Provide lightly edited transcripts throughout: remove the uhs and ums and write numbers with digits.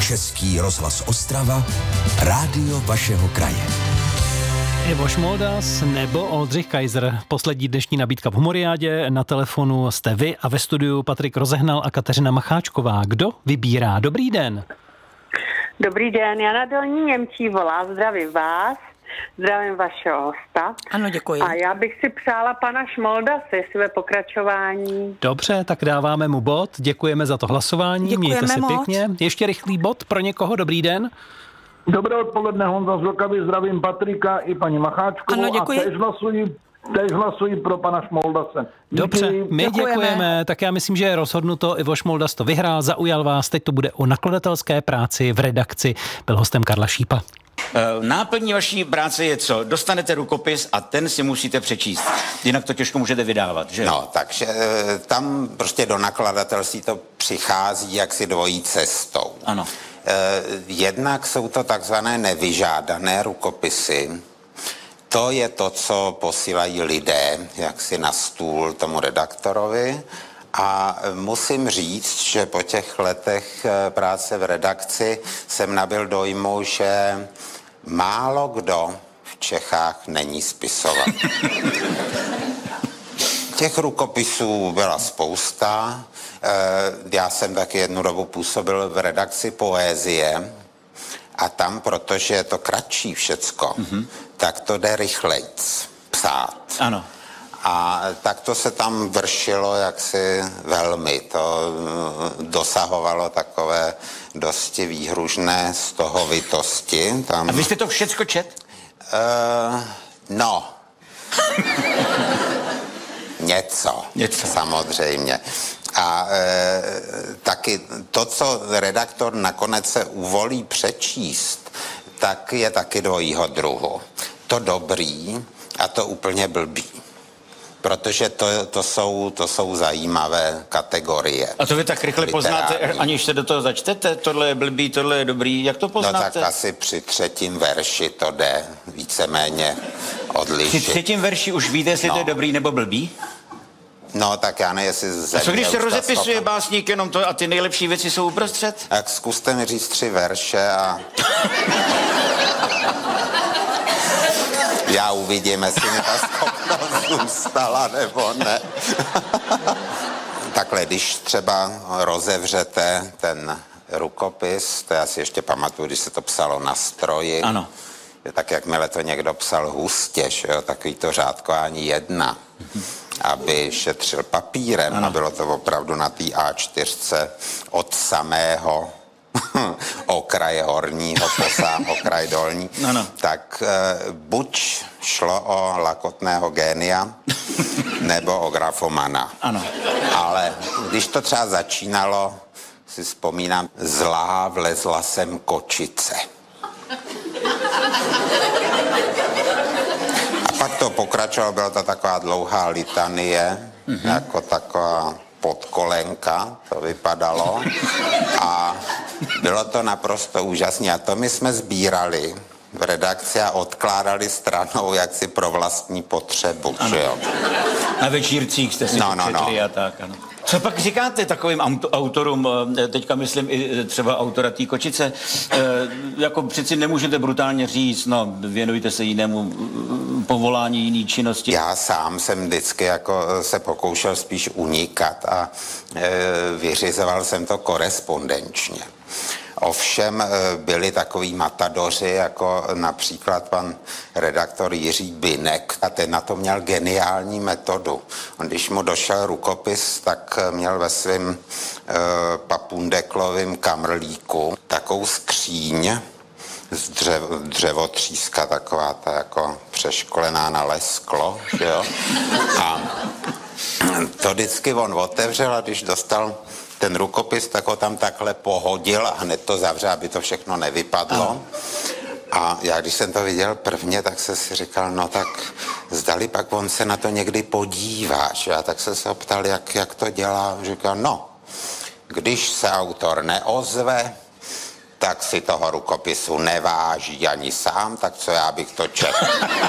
Český rozhlas Ostrava, rádio vašeho kraje. Ivo Šmoldas nebo Oldřich Kaiser. Poslední dnešní nabídka v Humoriádě. Na telefonu jste vy a ve studiu Patrik Rozehnal a Kateřina Macháčková. Kdo vybírá? Dobrý den. Dobrý den, Jana Dolní Němčí volá. Zdravím vás, zdravím vašeho hosta. Ano, děkuji. A já bych si přála pana Šmoldase své pokračování. Dobře, tak dáváme mu bod. Děkujeme za to hlasování. Děkujeme Mějte se moc. pěkně. Ještě rychlý bod pro někoho. Dobrý den. Dobré odpoledne, Honza z Vlkavy, zdravím Patrika i paní Macháčkovou. Ano, děkuji. A též hlasuji pro pana Šmoldase. Dobře, my Děkujeme. děkujeme. Tak já myslím, že je rozhodnuto. Ivo Šmoldas to vyhrál, zaujal vás. Teď to bude o nakladatelské práci v redakci. Byl hostem Karla Šípa. Náplní vaší práce je co? Dostanete rukopis a ten si musíte přečíst. Jinak to těžko můžete vydávat, že? No, takže tam prostě do nakladatelství to přichází jaksi dvojí cestou. Ano. Jednak jsou to takzvané nevyžádané rukopisy. To je to, co posílají lidé jaksi na stůl tomu redaktorovi. A musím říct, že po těch letech práce v redakci jsem nabyl dojmu, že málo kdo v Čechách není spisovatel. Těch rukopisů byla spousta. Já jsem taky jednu dobu působil v redakci Poezie a tam, protože je to kratší všecko, tak to jde rychlejc psát. Ano. A tak to se tam vršilo jaksi velmi. To dosahovalo takové dosti výhružné stohovitosti. Tam... A vy jste to všecko čet? No. Něco. Samozřejmě. A taky to, co redaktor nakonec se uvolí přečíst, tak je taky dvojího druhu. To dobrý a to úplně blbý. Protože to jsou zajímavé kategorie. A to vy tak rychle poznáte, aniž se do toho začtete? Tohle je blbý, tohle je dobrý. Jak to poznáte? No tak asi při třetím verši to jde víceméně odlišit. Při třetím verši už víte, jestli to je dobrý nebo blbý? No tak já ne, jestli A co když se rozepisuje básník jenom to a ty nejlepší věci jsou uprostřed? Tak zkuste mi říct 3 verše a... Já uvidím, jestli mi ta schopnost zůstala nebo ne. Takhle, když třeba rozevřete ten rukopis, to já si ještě pamatuju, když se to psalo na stroji. Ano. Tak jakmile to někdo psal hustě, jo, takový to řádkování 1, aby šetřil papírem, ano. A bylo to opravdu na té A4 od samého okraje horního po sám okraj dolní, ano. Tak buď šlo o lakotného génia, nebo o grafomana. Ano. Ale když to třeba začínalo, si vzpomínám, zlá vlezla sem kočice. A pak to pokračovalo, byla to taková dlouhá litanie, jako taková podkolenka, to vypadalo. A bylo to naprosto úžasné. A to my jsme sbírali v redakci a odkládali stranou jaksi pro vlastní potřebu. Ano. Že jo? Na večírcích jste si přečetli a tak, ano. Co pak říkáte takovým autorům, teďka myslím i třeba autora té kočice, jako přeci nemůžete brutálně říct, no věnujte se jinému povolání, jiný činnosti. Já sám jsem vždycky jako se pokoušel spíš unikat a vyřizoval jsem to korespondenčně. Ovšem byli takový matadoři, jako například pan redaktor Jiří Binek, a ten na to měl geniální metodu. On, když mu došel rukopis, tak měl ve svém papundeklovém kamrlíku takovou skříň z dřevotříska, taková ta jako přeškolená na lesklo, jo? A to vždycky on otevřel a když dostal ten rukopis, tak ho tam takhle pohodil a hned to zavřel, aby to všechno nevypadlo. A já, když jsem to viděl prvně, tak jsem si říkal, no tak zdali pak on se na to někdy podívá. A tak jsem se ho ptal, jak to dělá. Říkal, no, když se autor neozve, tak si toho rukopisu neváží ani sám, tak co já bych to četl.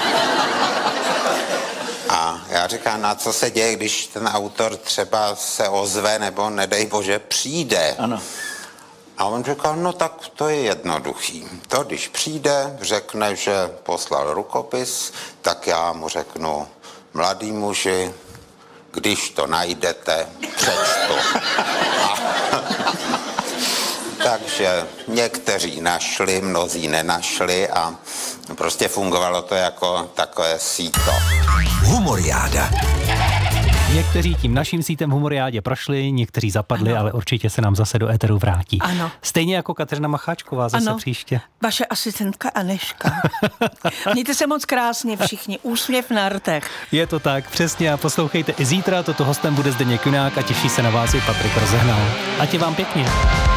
A já říkám, na co se děje, když ten autor třeba se ozve, nebo nedej bože přijde. Ano. A on říkal, no tak to je jednoduchý. To, když přijde, řekne, že poslal rukopis, tak já mu řeknu, mladý muži, když to najdete, přečtu. Takže někteří našli, mnozí nenašli a prostě fungovalo to jako takové síto. Humoriáda. Někteří tím naším sítem humoriádě prošli, někteří zapadli, ano. Ale určitě se nám zase do éteru vrátí. Ano. Stejně jako Kateřina Macháčková zase ano. Příště. Vaše asistentka Anežka. Mějte se moc krásně všichni, úsměv na rtech. Je to tak, přesně, a poslouchejte i zítra, toto hostem bude Zdeněk Junák a těší se na vás i Patrik Rozehnal. Ať je vám pěkně.